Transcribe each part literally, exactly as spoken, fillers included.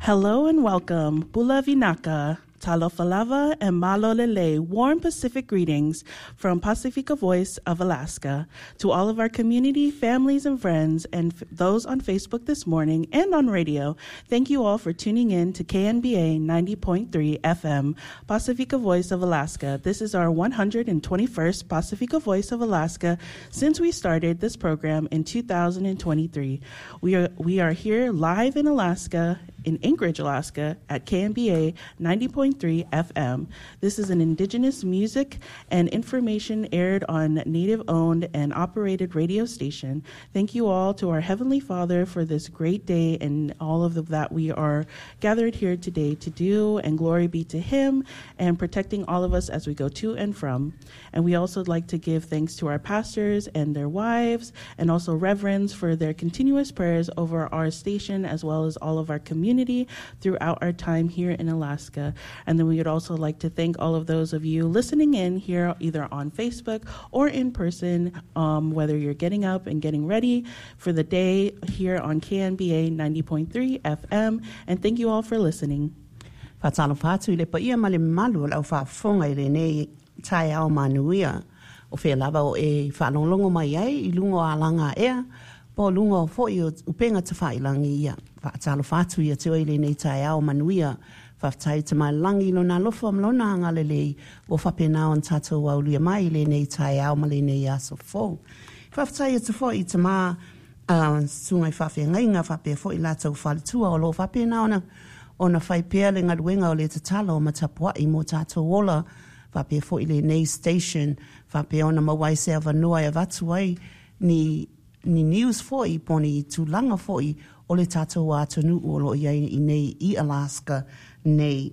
Hello and welcome, Bula Vinaka, Talofalava, and Malolele, warm Pacific greetings from Pacifica Voice of Alaska to all of our community, families, and friends, and f- those on Facebook this morning and on radio. Thank you all for tuning in to K N B A ninety point three F M, Pacifica Voice of Alaska. This is our one hundred twenty-first Pacifica Voice of Alaska since we started this program in two thousand twenty-three. We are we are here live in Alaska, in Anchorage, Alaska, at K N B A ninety point three F M. This is an indigenous music and information aired on Native-owned and operated radio station. Thank you all to our Heavenly Father for this great day and all of the, that we are gathered here today to do, and glory be to Him and protecting all of us as we go to and from. And we also like to give thanks to our pastors and their wives and also reverends for their continuous prayers over our station as well as all of our community throughout our time here in Alaska. And then we would also like to thank all of those of you listening in here either on Facebook or in person, um, whether you're getting up and getting ready for the day here on K N B A ninety point three F M. And thank you all for listening. Fatalo fatu ile pa ia male malu au fa fonga ile nei tai au manuia o fe lava o e fa longlongo mai ai i lungo alanga ea po lungo fo i upenga te fa ilangi ia fa talo fatu ia te ile nei tai au manuia fa tai te mai langi lo na lofa mlona anga lele o fa pena on tato wa ulia mai ile nei tai au male nei aso fo fa tai te fo i te ma uh, sungai fa fe ngainga fa pe fo i lato fa tua o lo fa pena ona ona fai pea le ngaruenga o le te tala o matapua i mo tato wola fa pe fo i le nei station fa pe ona mawai se avanua e vatu ai ni ni news fo i poni tulanga fo i o le tato wa tonu o lo i i nei i Alaska nei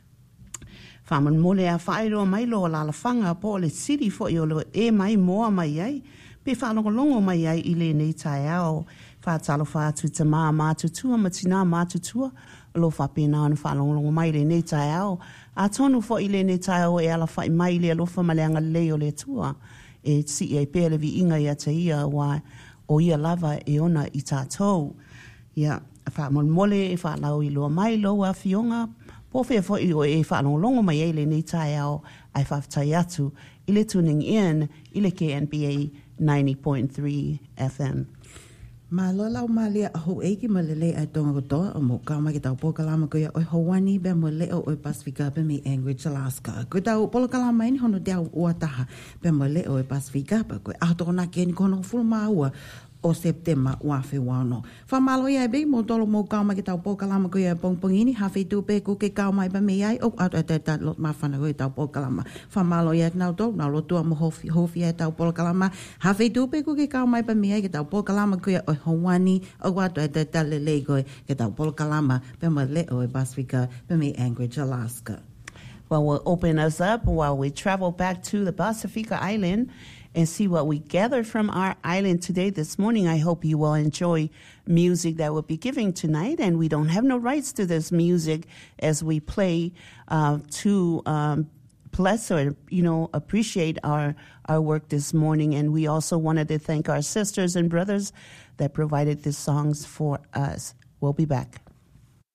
fa man mole a fai ro mai lo la la fanga po le city fo i o lo e mai moa mai ai pe fa longo longo mai ai i le nei tai ao fa talo fa tu te ma ma tu tu matina ma tu tu lo fa pena on fa longo longo mai le nei tai ao a tonu fo i le nei tai ao e ala fa mai le lo fa maleanga le o le tua e si e pe le vi inga ia te ia wa o ia lava e ona i tātou. Ia, wha mon mole e wha lau i loa mai loa fionga, po whea fo i o e wha longo mai e le nei tai au ai whaftai atu i le tuning in i le K N B A ninety point three F M. Ma lo lau ma lea ho eiki ma lele ai tonga kotoa o mo kama ki tau pokalama kuia oi Hawani be mo leo oi Pasifika be me Anchorage, Alaska. Ko tau pokalama ini hono te au ua taha be mo leo oi Pasifika ba koe aho toko nake ni kono fulu maua o September ua fe wano. Fa malo ia be mo tolo mo kama ki tau pokalama kuia pongpongini hawhi tupe ko ke kau mai ba me ai o ato e te ta lot mawhana koe tau pokalama. Fa malo ia nau tau nau lotua mo hofi hofi e tau pokalama hawhi tupe ko ke kau mai ba me ai ki tau pokalama kuia oi Hawani o ato e te ta lele koe ki tau pokalama be mo leo oi Pasifika be me Anchorage, Alaska. Well, we'll open us up while we travel back to the Pacifica Island and see what we gathered from our island today. This morning, I hope you will enjoy music that we'll be giving tonight. And we don't have no rights to this music as we play uh, to um, bless or, you know, appreciate our, our work this morning. And we also wanted to thank our sisters and brothers that provided these songs for us. We'll be back.